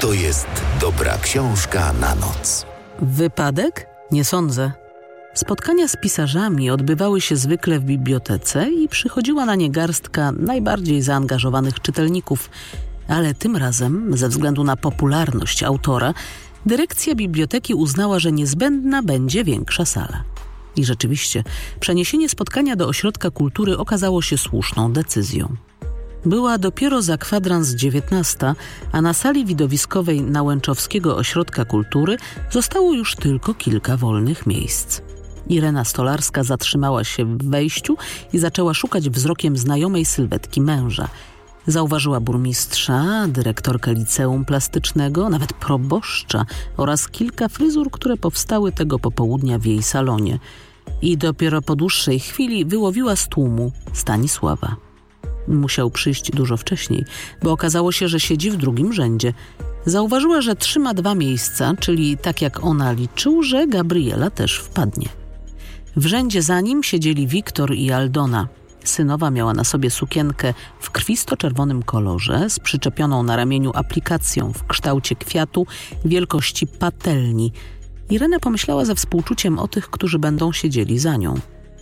to jest dobra książka na noc. Wypadek? Nie sądzę. Spotkania z pisarzami odbywały się zwykle w bibliotece i przychodziła na nie garstka najbardziej zaangażowanych czytelników, ale tym razem, ze względu na popularność autora, dyrekcja biblioteki uznała, że niezbędna będzie większa sala. I rzeczywiście, przeniesienie spotkania do ośrodka kultury okazało się słuszną decyzją. Była dopiero za kwadrans 19, a na sali widowiskowej Nałęczowskiego Ośrodka Kultury zostało już tylko kilka wolnych miejsc. Irena Stolarska zatrzymała się w wejściu i zaczęła szukać wzrokiem znajomej sylwetki męża. Zauważyła burmistrza, dyrektorkę liceum plastycznego, nawet proboszcza oraz kilka fryzur, które powstały tego popołudnia w jej salonie. I dopiero po dłuższej chwili wyłowiła z tłumu Stanisława. Musiał przyjść dużo wcześniej, bo okazało się, że siedzi w drugim rzędzie. Zauważyła, że trzyma 2 miejsca, czyli tak jak ona liczył, że Gabriela też wpadnie. W rzędzie za nim siedzieli Wiktor i Aldona. Synowa miała na sobie sukienkę w krwisto-czerwonym kolorze z przyczepioną na ramieniu aplikacją w kształcie kwiatu wielkości patelni. Irena pomyślała ze współczuciem o tych, którzy będą siedzieli za nią.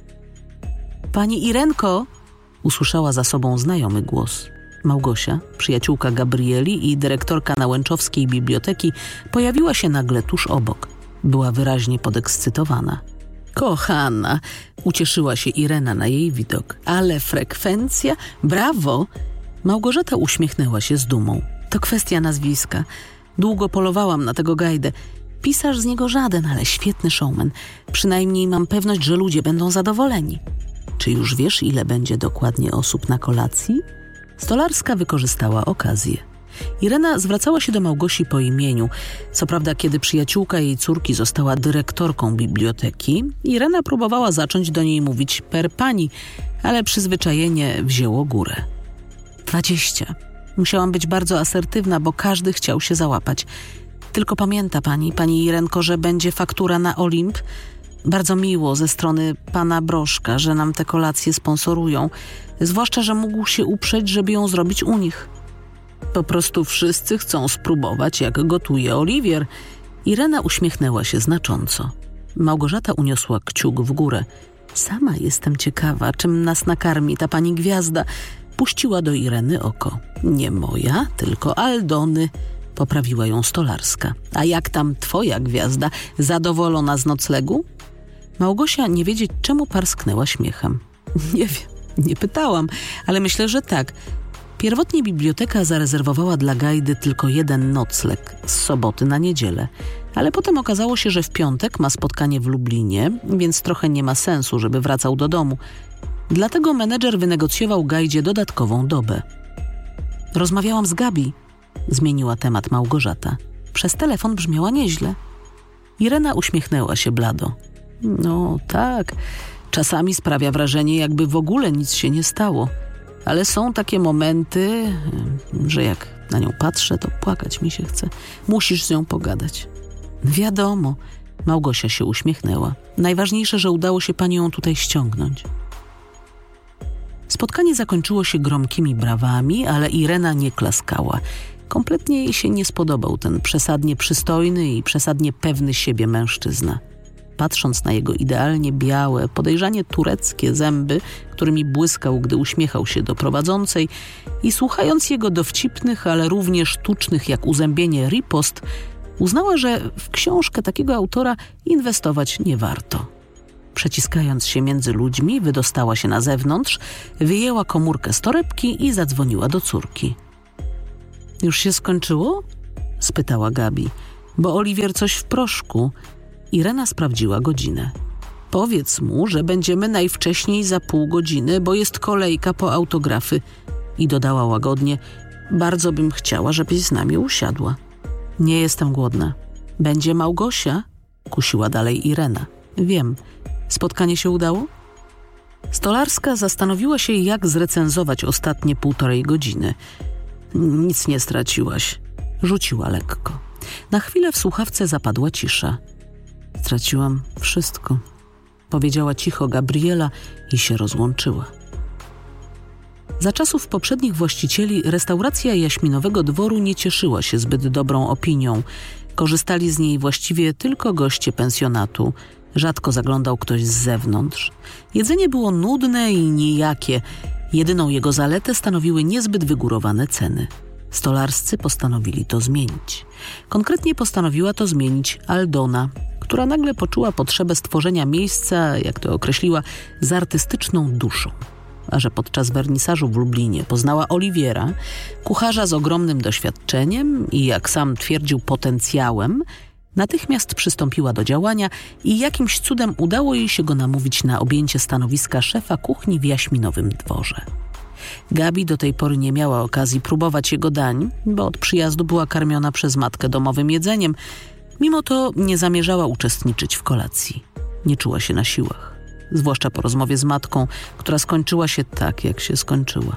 Pani Irenko! Usłyszała za sobą znajomy głos. Małgosia, przyjaciółka Gabrieli i dyrektorka Nałęczowskiej Biblioteki, pojawiła się nagle tuż obok. Była wyraźnie podekscytowana. Kochana! Ucieszyła się Irena na jej widok. Ale frekwencja? Brawo! Małgorzata uśmiechnęła się z dumą. To kwestia nazwiska. Długo polowałam na tego Gajdę. Pisarz z niego żaden, ale świetny showman. Przynajmniej mam pewność, że ludzie będą zadowoleni. Czy już wiesz, ile będzie dokładnie osób na kolacji? Stolarska wykorzystała okazję. Irena zwracała się do Małgosi po imieniu. Co prawda, kiedy przyjaciółka jej córki została dyrektorką biblioteki, Irena próbowała zacząć do niej mówić per pani, ale przyzwyczajenie wzięło górę. 20. Musiałam być bardzo asertywna, bo każdy chciał się załapać. Tylko pamięta pani Irenko, że będzie faktura na Olimp? Bardzo miło ze strony pana Broszka, że nam te kolacje sponsorują. Zwłaszcza, że mógł się uprzeć, żeby ją zrobić u nich. Po prostu wszyscy chcą spróbować, jak gotuje Oliwier. Irena uśmiechnęła się znacząco. Małgorzata uniosła kciuk w górę. Sama jestem ciekawa, czym nas nakarmi ta pani Gwiazda. Puściła do Ireny oko. Nie moja, tylko Aldony. Poprawiła ją Stolarska. A jak tam twoja Gwiazda? Zadowolona z noclegu? Małgosia nie wiedzieć czemu parsknęła śmiechem. Nie wiem, nie pytałam, ale myślę, że tak. Pierwotnie biblioteka zarezerwowała dla Gajdy tylko 1 nocleg z soboty na niedzielę, ale potem okazało się, że w piątek ma spotkanie w Lublinie, więc trochę nie ma sensu, żeby wracał do domu. Dlatego menedżer wynegocjował Gajdzie dodatkową dobę. Rozmawiałam z Gabi, zmieniła temat Małgorzata. Przez telefon brzmiała nieźle. Irena uśmiechnęła się blado. No tak, czasami sprawia wrażenie, jakby w ogóle nic się nie stało. Ale są takie momenty, że jak na nią patrzę, to płakać mi się chce. Musisz z nią pogadać. Wiadomo, Małgosia się uśmiechnęła. Najważniejsze, że udało się pani ją tutaj ściągnąć. Spotkanie zakończyło się gromkimi brawami, ale Irena nie klaskała. Kompletnie jej się nie spodobał ten przesadnie przystojny i przesadnie pewny siebie mężczyzna. Patrząc na jego idealnie białe, podejrzanie tureckie zęby, którymi błyskał, gdy uśmiechał się do prowadzącej, i słuchając jego dowcipnych, ale równie sztucznych jak uzębienie ripost, uznała, że w książkę takiego autora inwestować nie warto. Przeciskając się między ludźmi, wydostała się na zewnątrz, wyjęła komórkę z torebki i zadzwoniła do córki. Już się skończyło? Spytała Gabi. Bo Oliwier coś w proszku. Irena sprawdziła godzinę. Powiedz mu, że będziemy najwcześniej za pół godziny, bo jest kolejka po autografy. I dodała łagodnie, bardzo bym chciała, żebyś z nami usiadła. Nie jestem głodna. Będzie Małgosia? Kusiła dalej Irena. Wiem. Spotkanie się udało? Stolarska zastanowiła się, jak zrecenzować ostatnie 1,5 godziny. Nic nie straciłaś. Rzuciła lekko. Na chwilę w słuchawce zapadła cisza. Straciłam wszystko. Powiedziała cicho Gabriela i się rozłączyła. Za czasów poprzednich właścicieli restauracja Jaśminowego Dworu nie cieszyła się zbyt dobrą opinią. Korzystali z niej właściwie tylko goście pensjonatu. Rzadko zaglądał ktoś z zewnątrz. Jedzenie było nudne i nijakie. Jedyną jego zaletę stanowiły niezbyt wygórowane ceny. Stolarscy postanowili to zmienić. Konkretnie postanowiła to zmienić Aldona, która nagle poczuła potrzebę stworzenia miejsca, jak to określiła, z artystyczną duszą. A że podczas wernisażu w Lublinie poznała Oliwiera, kucharza z ogromnym doświadczeniem i, jak sam twierdził, potencjałem, natychmiast przystąpiła do działania i jakimś cudem udało jej się go namówić na objęcie stanowiska szefa kuchni w Jaśminowym Dworze. Gabi do tej pory nie miała okazji próbować jego dań, bo od przyjazdu była karmiona przez matkę domowym jedzeniem. Mimo to nie zamierzała uczestniczyć w kolacji. Nie czuła się na siłach. Zwłaszcza po rozmowie z matką, która skończyła się tak, jak się skończyła.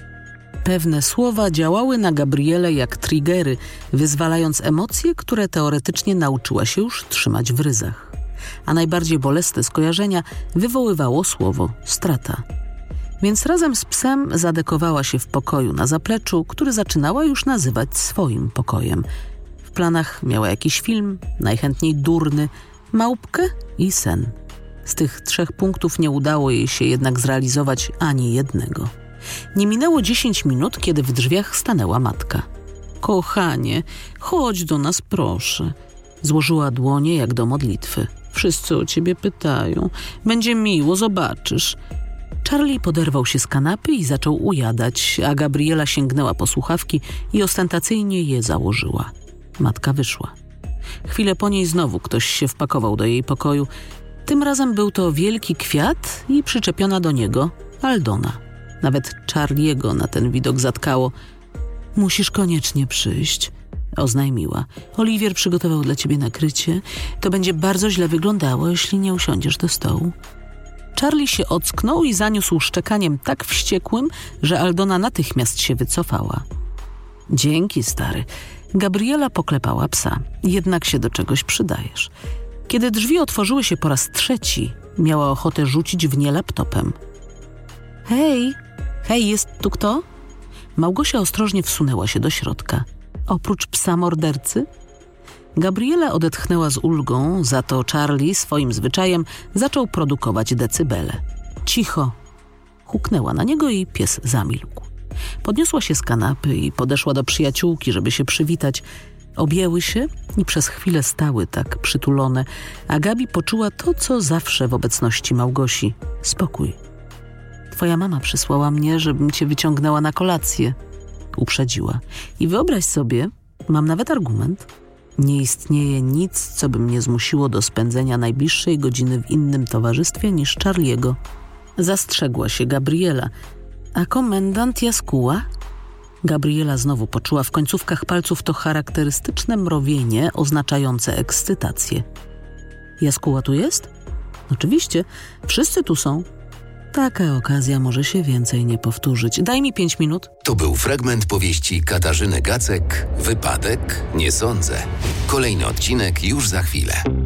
Pewne słowa działały na Gabrielę jak triggery, wyzwalając emocje, które teoretycznie nauczyła się już trzymać w ryzach. A najbardziej bolesne skojarzenia wywoływało słowo strata. Więc razem z psem zadekowała się w pokoju na zapleczu, który zaczynała już nazywać swoim pokojem. W planach miała jakiś film, najchętniej durny, małpkę i sen. Z tych 3 punktów nie udało jej się jednak zrealizować ani jednego. Nie minęło 10 minut, kiedy w drzwiach stanęła matka. Kochanie, chodź do nas, proszę. Złożyła dłonie jak do modlitwy. Wszyscy o ciebie pytają. Będzie miło, zobaczysz. Charlie poderwał się z kanapy i zaczął ujadać, a Gabriela sięgnęła po słuchawki i ostentacyjnie je założyła. Matka wyszła. Chwilę po niej znowu ktoś się wpakował do jej pokoju. Tym razem był to wielki kwiat i przyczepiona do niego Aldona. Nawet Charliego na ten widok zatkało. Musisz koniecznie przyjść, oznajmiła. Oliwier przygotował dla ciebie nakrycie. To będzie bardzo źle wyglądało, jeśli nie usiądziesz do stołu. Charlie się ocknął i zaniósł szczekaniem tak wściekłym, że Aldona natychmiast się wycofała. Dzięki, stary. Gabriela poklepała psa. Jednak się do czegoś przydajesz. Kiedy drzwi otworzyły się po raz 3, miała ochotę rzucić w nie laptopem. Hej, jest tu kto? Małgosia ostrożnie wsunęła się do środka. Oprócz psa mordercy? Gabriela odetchnęła z ulgą, za to Charlie swoim zwyczajem zaczął produkować decybele. Cicho! Huknęła na niego i pies zamilkł. Podniosła się z kanapy i podeszła do przyjaciółki, żeby się przywitać. Objęły się i przez chwilę stały tak przytulone, a Gabi poczuła to, co zawsze w obecności Małgosi. Spokój. Twoja mama przysłała mnie, żebym cię wyciągnęła na kolację. Uprzedziła. I wyobraź sobie, mam nawet argument. Nie istnieje nic, co by mnie zmusiło do spędzenia najbliższej godziny w innym towarzystwie niż Charliego. Zastrzegła się Gabriela. A komendant Jaskuła? Gabriela znowu poczuła w końcówkach palców to charakterystyczne mrowienie oznaczające ekscytację. Jaskuła tu jest? Oczywiście, wszyscy tu są. Taka okazja może się więcej nie powtórzyć. Daj mi 5 minut. To był fragment powieści Katarzyny Gacek, Wypadek? Nie sądzę. Kolejny odcinek już za chwilę.